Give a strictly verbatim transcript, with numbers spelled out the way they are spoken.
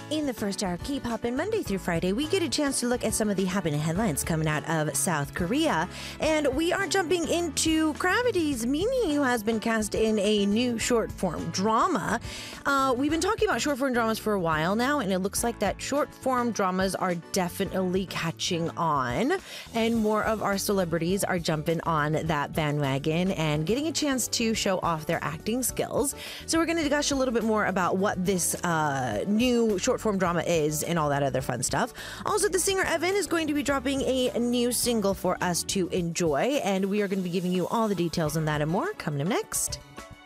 In the first hour of K-Pop, Monday through Friday, we get a chance to look at some of the happening headlines coming out of South Korea. And we are jumping into Gravity's Mini, who has been cast in a new short-form drama. Uh, we've been talking about short-form dramas for a while now, and it looks like that short-form dramas are definitely catching on. And more of our celebrities are jumping on that bandwagon and getting a chance to show off their acting skills. So we're going to gush a little bit more about what this uh, new short form drama is and all that other fun stuff. Also, the singer Evan is going to be dropping a new single for us to enjoy, and we are going to be giving you all the details on that and more coming up next.